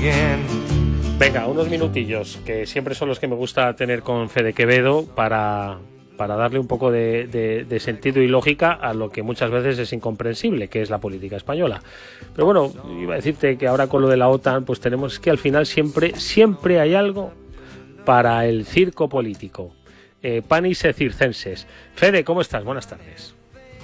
Venga, unos minutillos, que siempre son los que me gusta tener con Fede Quevedo para darle un poco de sentido y lógica a lo que muchas veces es incomprensible, que es la política española. Pero bueno, iba a decirte que ahora con lo de la OTAN, pues tenemos que al final siempre hay algo para el circo político. Panis et circenses. Fede, ¿cómo estás? Buenas tardes.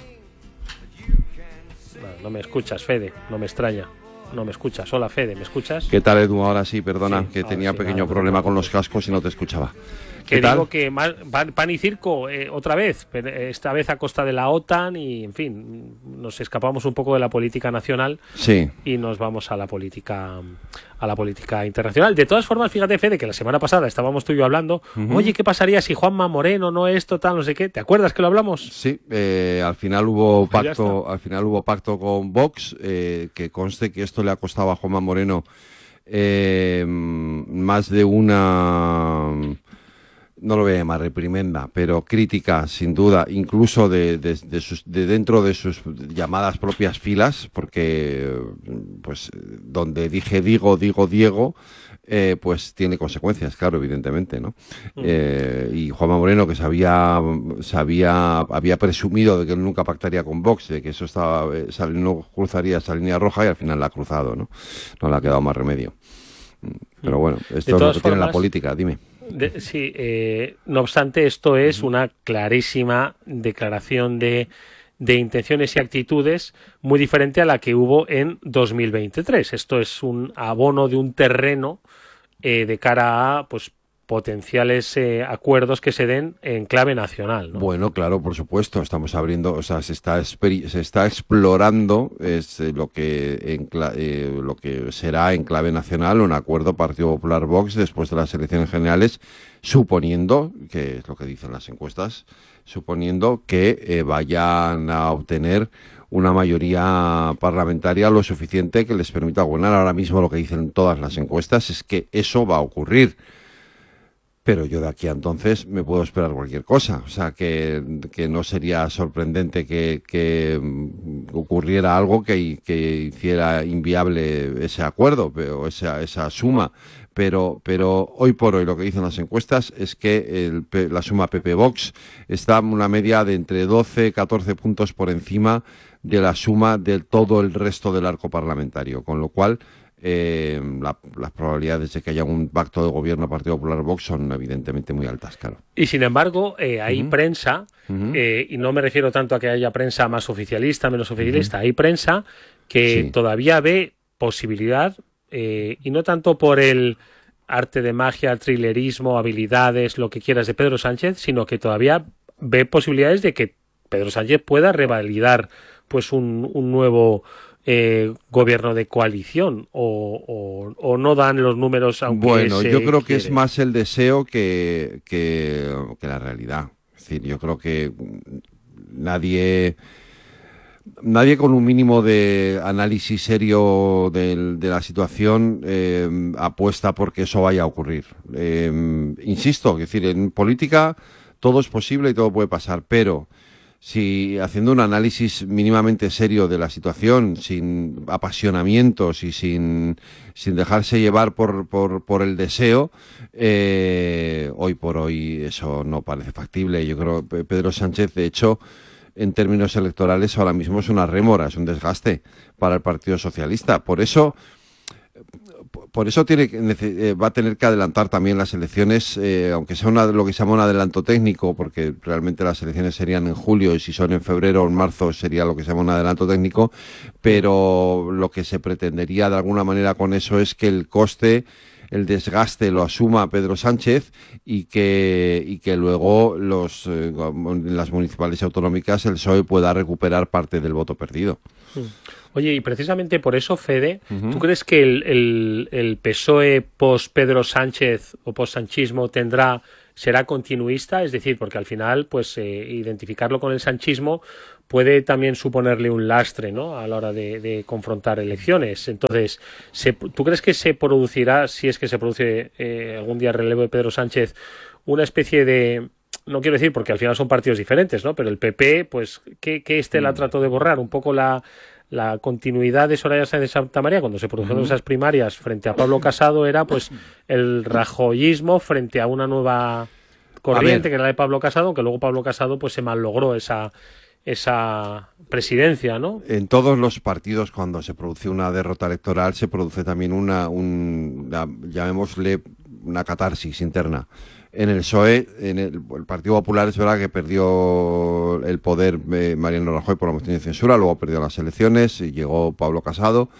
No me escuchas, Fede, no me extraña. No me escuchas. Hola, Fede, ¿me escuchas? ¿Qué tal, Edu? Ahora sí, perdona, Sí, que tenía sí, pequeño problema con los cascos y no te escuchaba. Que digo que pan y circo otra vez, pero esta vez a costa de la OTAN y, en fin, nos escapamos un poco de la política nacional sí. Y nos vamos a la política internacional. De todas formas, fíjate, Fede, que la semana pasada estábamos tú y yo hablando, oye, ¿qué pasaría si Juanma Moreno no esto, tal, no sé qué? ¿Te acuerdas que lo hablamos? Sí, al final hubo pacto con Vox, que conste que esto le ha costado a Juanma Moreno más de una... no lo voy a llamar reprimenda, pero crítica, sin duda, incluso de dentro de sus llamadas propias filas, porque pues donde dije Diego, pues tiene consecuencias, claro, evidentemente, ¿no? Y Juanma Moreno, que había presumido de que él nunca pactaría con Vox, de que eso no cruzaría esa línea roja, y al final la ha cruzado, ¿no? No le ha quedado más remedio. Pero bueno, esto es lo que tiene la política, dime. No obstante, esto es una clarísima declaración de intenciones y actitudes muy diferente a la que hubo en 2023. Esto es un abono de un terreno de cara a pues potenciales acuerdos que se den en clave nacional, ¿no? Bueno, claro, por supuesto, estamos abriendo, o sea, se está explorando lo que será en clave nacional un acuerdo Partido Popular Vox después de las elecciones generales, suponiendo, que es lo que dicen las encuestas, suponiendo que vayan a obtener una mayoría parlamentaria lo suficiente que les permita gobernar. Ahora mismo lo que dicen todas las encuestas es que eso va a ocurrir. Pero yo de aquí a entonces me puedo esperar cualquier cosa. O sea, que no sería sorprendente que ocurriera algo que hiciera inviable ese acuerdo o esa suma. Pero hoy por hoy lo que dicen las encuestas es que la suma PP-Vox está en una media de entre 12 14 puntos por encima de la suma de todo el resto del arco parlamentario. Con lo cual... las probabilidades de que haya un pacto de gobierno Partido Popular Vox son evidentemente muy altas, claro. Y sin embargo, hay prensa, y no me refiero tanto a que haya prensa más oficialista, menos oficialista, hay prensa que todavía ve posibilidad, y no tanto por el arte de magia, thrillerismo, habilidades, lo que quieras de Pedro Sánchez, sino que todavía ve posibilidades de que Pedro Sánchez pueda revalidar pues un nuevo gobierno de coalición o no dan los números, aunque bueno, yo creo que es más el deseo que la realidad. Es decir, yo creo que nadie con un mínimo de análisis serio de la situación apuesta porque eso vaya a ocurrir. Insisto, es decir, en política todo es posible y todo puede pasar, pero si haciendo un análisis mínimamente serio de la situación, sin apasionamientos y sin dejarse llevar por el deseo, hoy por hoy eso no parece factible. Yo creo que Pedro Sánchez, de hecho, en términos electorales ahora mismo es una rémora, es un desgaste para el Partido Socialista. Por eso va a tener que adelantar también las elecciones, aunque sea lo que se llama un adelanto técnico, porque realmente las elecciones serían en julio y si son en febrero o en marzo sería lo que se llama un adelanto técnico, pero lo que se pretendería de alguna manera con eso es que el coste, el desgaste lo asuma Pedro Sánchez y que luego las municipales y autonómicas el PSOE pueda recuperar parte del voto perdido. Oye, y precisamente por eso, Fede, ¿tú crees que el PSOE post-Pedro Sánchez o post-sanchismo será continuista? Es decir, porque al final, pues identificarlo con el sanchismo puede también suponerle un lastre, ¿no?, a la hora de confrontar elecciones. Entonces, ¿tú crees que se producirá, si es que se produce algún día el relevo de Pedro Sánchez, una especie de... No quiero decir porque al final son partidos diferentes, ¿no? Pero el PP, pues, ¿qué Estela trató de borrar? Un poco la la continuidad de Soraya Sáenz de Santa María cuando se produjeron esas primarias frente a Pablo Casado era pues el rajoyismo frente a una nueva corriente que era la de Pablo Casado, que luego Pablo Casado pues se malogró esa presidencia, ¿no? En todos los partidos, cuando se produce una derrota electoral, se produce también llamémosle una catarsis interna. En el PSOE, el Partido Popular, es verdad que perdió el poder Mariano Rajoy por la moción de censura, luego perdió las elecciones y llegó Pablo Casado.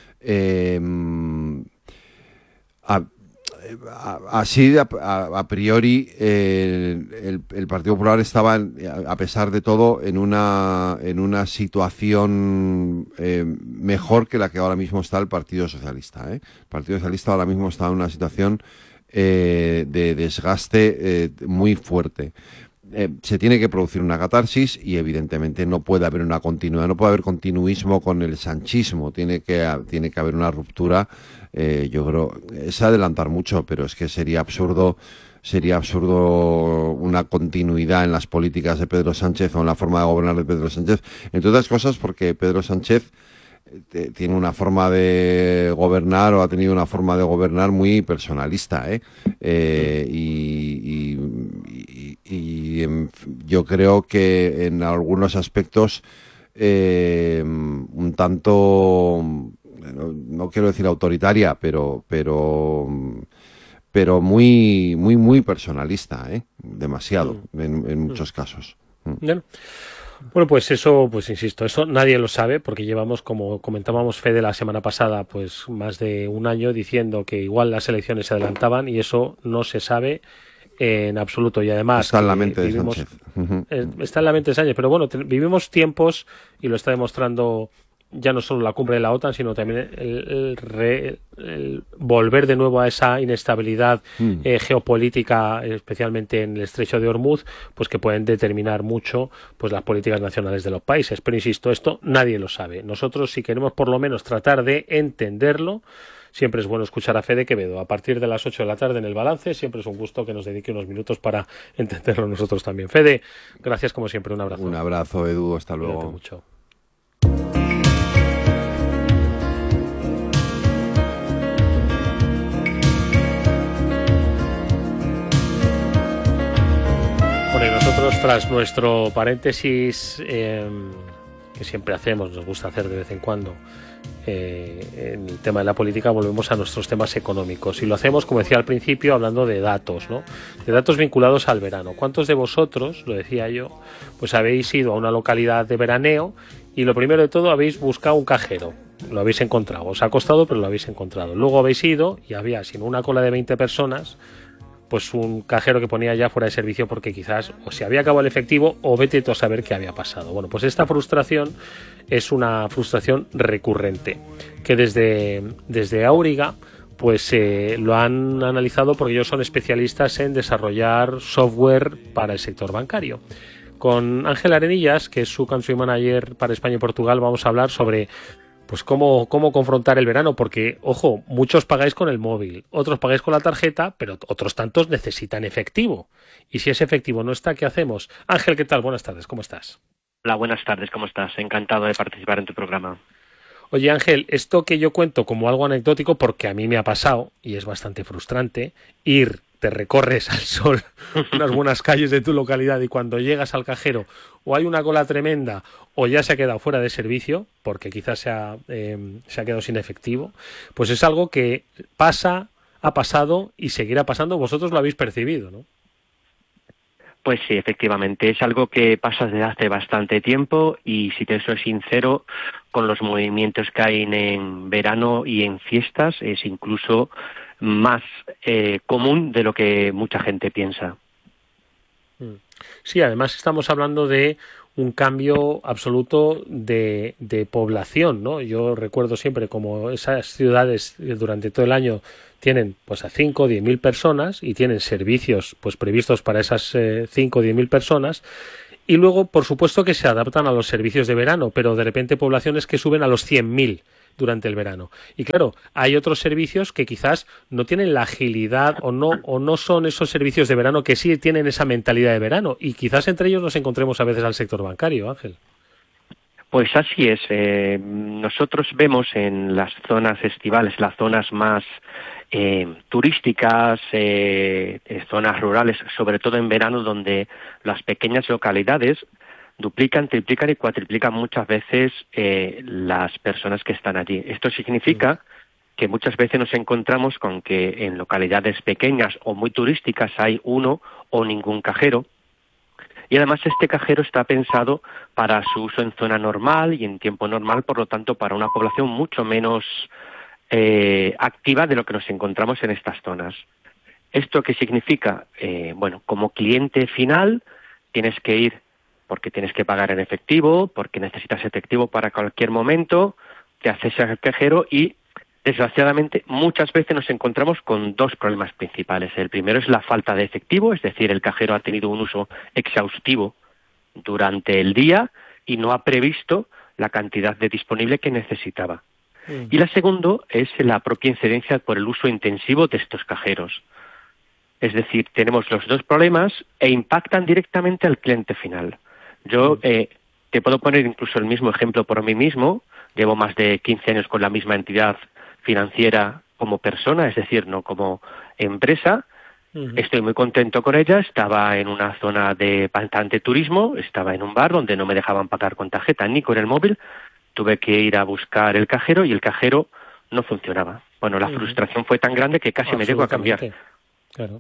Así, a priori, el Partido Popular estaba, a pesar de todo, en una situación mejor que la que ahora mismo está el Partido Socialista. El Partido Socialista ahora mismo está en una situación de desgaste muy fuerte. Se tiene que producir una catarsis y evidentemente no puede haber una continuidad, no puede haber continuismo con el sanchismo, tiene que haber una ruptura. Yo creo, es adelantar mucho, pero es que sería absurdo una continuidad en las políticas de Pedro Sánchez o en la forma de gobernar de Pedro Sánchez, entre otras cosas porque Pedro Sánchez tiene una forma de gobernar o ha tenido una forma de gobernar muy personalista, yo creo que en algunos aspectos un tanto, no quiero decir autoritaria, pero muy muy muy personalista, demasiado en muchos casos. Bueno, pues eso, pues insisto, eso nadie lo sabe porque llevamos, como comentábamos Fede la semana pasada, pues más de un año diciendo que igual las elecciones se adelantaban y eso no se sabe en absoluto. Y además está en la mente de Sánchez. Está en la mente de Sánchez, pero bueno, vivimos tiempos y lo está demostrando ya no solo la cumbre de la OTAN, sino también el volver de nuevo a esa inestabilidad geopolítica, especialmente en el estrecho de Hormuz, pues que pueden determinar mucho pues las políticas nacionales de los países. Pero insisto, esto nadie lo sabe. Nosotros, si queremos por lo menos tratar de entenderlo, siempre es bueno escuchar a Fede Quevedo. A partir de las 8 de la tarde en El Balance, siempre es un gusto que nos dedique unos minutos para entenderlo nosotros también. Fede, gracias como siempre, un abrazo. Un abrazo, Edu, hasta luego. Cuídate mucho. Bueno, y nosotros, tras nuestro paréntesis que siempre hacemos, nos gusta hacer de vez en cuando, en el tema de la política, volvemos a nuestros temas económicos. Y lo hacemos, como decía al principio, hablando de datos, ¿no? De datos vinculados al verano. ¿Cuántos de vosotros, lo decía yo, pues habéis ido a una localidad de veraneo y lo primero de todo habéis buscado un cajero? Lo habéis encontrado. Os ha costado, pero lo habéis encontrado. Luego habéis ido y había, sin una cola de 20 personas, pues un cajero que ponía ya fuera de servicio porque quizás o se había acabado el efectivo o vete tú a saber qué había pasado. Bueno, pues esta frustración es una frustración recurrente que desde Auriga pues lo han analizado porque ellos son especialistas en desarrollar software para el sector bancario. Con Ángel Arenillas, que es su country manager para España y Portugal, vamos a hablar sobre pues cómo confrontar el verano, porque, ojo, muchos pagáis con el móvil, otros pagáis con la tarjeta, pero otros tantos necesitan efectivo. Y si ese efectivo no está, ¿qué hacemos? Ángel, ¿qué tal? Buenas tardes, ¿cómo estás? Hola, buenas tardes, ¿cómo estás? Encantado de participar en tu programa. Oye, Ángel, esto que yo cuento como algo anecdótico, porque a mí me ha pasado, y es bastante frustrante, te recorres al sol unas buenas calles de tu localidad y cuando llegas al cajero o hay una cola tremenda o ya se ha quedado fuera de servicio, porque quizás se ha quedado sin efectivo, pues es algo que ha pasado y seguirá pasando. Vosotros lo habéis percibido, ¿no? Pues sí, efectivamente, es algo que pasa desde hace bastante tiempo y, si te soy sincero, con los movimientos que hay en verano y en fiestas es incluso más común de lo que mucha gente piensa. Sí, además estamos hablando de un cambio absoluto de población, ¿no? Yo recuerdo siempre como esas ciudades durante todo el año tienen pues a 5 o 10.000 personas y tienen servicios pues previstos para esas 5 o 10.000 personas y luego por supuesto que se adaptan a los servicios de verano, pero de repente poblaciones que suben a los 100.000 durante el verano. Y claro, hay otros servicios que quizás no tienen la agilidad o no son esos servicios de verano que sí tienen esa mentalidad de verano y quizás entre ellos nos encontremos a veces al sector bancario, Ángel. Pues así es. Nosotros vemos en las zonas estivales, las zonas más turísticas, zonas rurales, sobre todo en verano, donde las pequeñas localidades duplican, triplican y cuatriplican muchas veces las personas que están allí. Esto significa que muchas veces nos encontramos con que en localidades pequeñas o muy turísticas hay uno o ningún cajero. Y además este cajero está pensado para su uso en zona normal y en tiempo normal, por lo tanto para una población mucho menos activa de lo que nos encontramos en estas zonas. ¿Esto qué significa? Bueno, como cliente final tienes que ir porque tienes que pagar en efectivo, porque necesitas efectivo para cualquier momento, te accedes al cajero y desgraciadamente muchas veces nos encontramos con dos problemas principales. El primero es la falta de efectivo, es decir, el cajero ha tenido un uso exhaustivo durante el día y no ha previsto la cantidad de disponible que necesitaba. Y la segunda es la propia incidencia por el uso intensivo de estos cajeros. Es decir, tenemos los dos problemas e impactan directamente al cliente final. Yo te puedo poner incluso el mismo ejemplo por mí mismo. Llevo más de 15 años con la misma entidad financiera como persona, es decir, no como empresa. Estoy muy contento con ella. Estaba en una zona de bastante turismo, estaba en un bar donde no me dejaban pagar con tarjeta ni con el móvil. Tuve que ir a buscar el cajero y el cajero no funcionaba. Bueno, la frustración fue tan grande que casi me llegó a cambiar. Claro.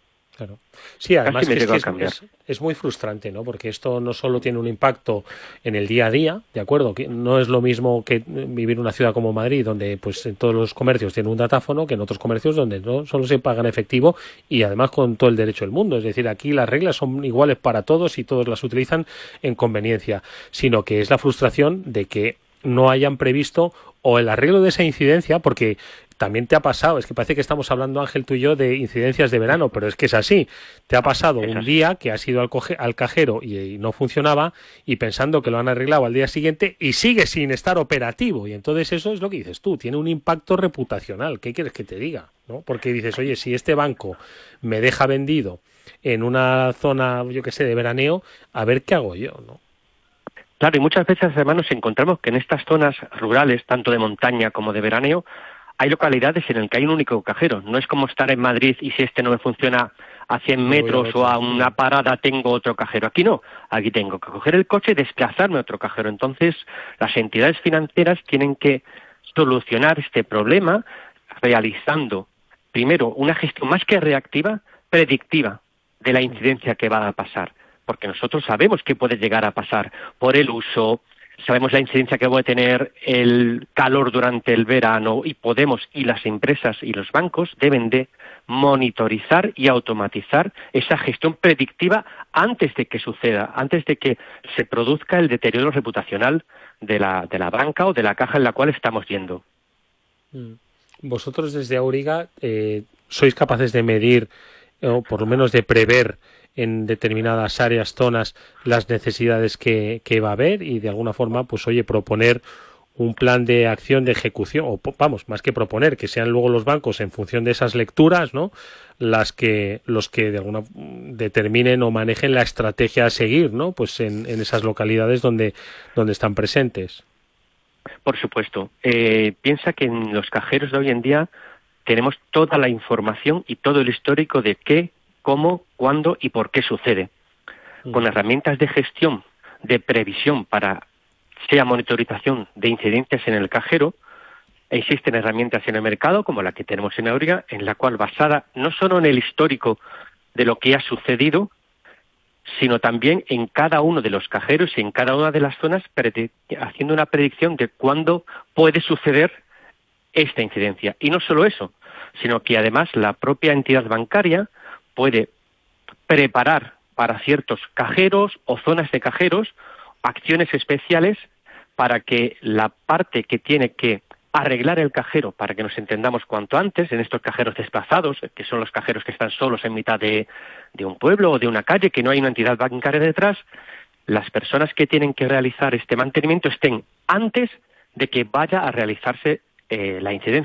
Sí, además es muy frustrante, ¿no? Porque esto no solo tiene un impacto en el día a día, ¿de acuerdo? Que no es lo mismo que vivir en una ciudad como Madrid, donde pues en todos los comercios tienen un datáfono, que en otros comercios donde no solo se paga en efectivo y además con todo el derecho del mundo. Es decir, aquí las reglas son iguales para todos y todos las utilizan en conveniencia, sino que es la frustración de que no hayan previsto o el arreglo de esa incidencia, porque también te ha pasado, es que parece que estamos hablando, Ángel, tú y yo, de incidencias de verano, pero es que es así. Te ha pasado un día que has ido al cajero y no funcionaba y pensando que lo han arreglado al día siguiente y sigue sin estar operativo. Y entonces eso es lo que dices tú, tiene un impacto reputacional. ¿Qué quieres que te diga? ¿No? Porque dices, oye, si este banco me deja vendido en una zona, yo qué sé, de veraneo, a ver qué hago yo, ¿no? Claro, y muchas veces además nos encontramos que en estas zonas rurales, tanto de montaña como de veraneo, hay localidades en las que hay un único cajero. No es como estar en Madrid y si este no me funciona a 100 metros o a una parada tengo otro cajero. Aquí no, aquí tengo que coger el coche y desplazarme a otro cajero. Entonces, las entidades financieras tienen que solucionar este problema realizando, primero, una gestión más que reactiva, predictiva de la incidencia que va a pasar. Porque nosotros sabemos qué puede llegar a pasar por el uso, sabemos la incidencia que puede tener el calor durante el verano y las empresas y los bancos deben de monitorizar y automatizar esa gestión predictiva antes de que suceda, antes de que se produzca el deterioro reputacional de la banca o de la caja en la cual estamos yendo. Vosotros desde Auriga sois capaces de medir o por lo menos de prever en determinadas áreas, zonas, las necesidades que va a haber y de alguna forma, pues oye, proponer un plan de acción, de ejecución, o vamos, más que proponer, que sean luego los bancos en función de esas lecturas, ¿no? Los que de alguna determinen o manejen la estrategia a seguir, ¿no? Pues en esas localidades donde están presentes. Por supuesto. Piensa que en los cajeros de hoy en día tenemos toda la información y todo el histórico de qué, cómo, cuándo y por qué sucede. Con herramientas de gestión, de previsión para sea monitorización de incidencias en el cajero, existen herramientas en el mercado, como la que tenemos en Auriga, en la cual basada no solo en el histórico de lo que ha sucedido, sino también en cada uno de los cajeros y en cada una de las zonas, haciendo una predicción de cuándo puede suceder esta incidencia. Y no solo eso, sino que además la propia entidad bancaria puede preparar para ciertos cajeros o zonas de cajeros acciones especiales para que la parte que tiene que arreglar el cajero, para que nos entendamos cuanto antes, en estos cajeros desplazados, que son los cajeros que están solos en mitad de un pueblo o de una calle, que no hay una entidad bancaria detrás, las personas que tienen que realizar este mantenimiento estén antes de que vaya a realizarse la incidencia.